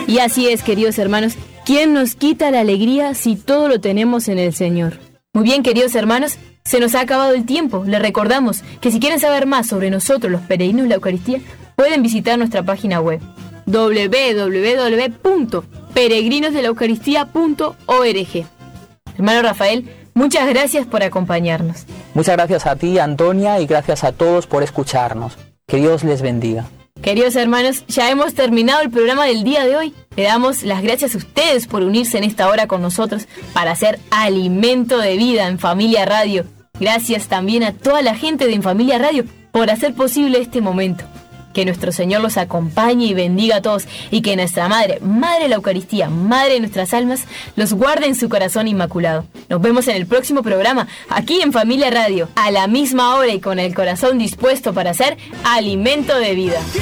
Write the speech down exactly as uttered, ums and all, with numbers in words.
Y así es, queridos hermanos, ¿quién nos quita la alegría si todo lo tenemos en el Señor? Muy bien, queridos hermanos, se nos ha acabado el tiempo. Les recordamos que si quieren saber más sobre nosotros, los peregrinos de la Eucaristía, pueden visitar nuestra página web doble u doble u doble u punto peregrinos de la eucaristía punto org. Hermano Rafael, muchas gracias por acompañarnos. Muchas gracias a ti, Antonia, y gracias a todos por escucharnos. Que Dios les bendiga. Queridos hermanos, ya hemos terminado el programa del día de hoy. Le damos las gracias a ustedes por unirse en esta hora con nosotros para hacer alimento de vida en Familia Radio. Gracias también a toda la gente de En Familia Radio por hacer posible este momento. Que nuestro Señor los acompañe y bendiga a todos, y que nuestra Madre, Madre de la Eucaristía, Madre de nuestras almas, los guarde en su corazón inmaculado. Nos vemos en el próximo programa, aquí en Familia Radio, a la misma hora y con el corazón dispuesto para hacer alimento de vida.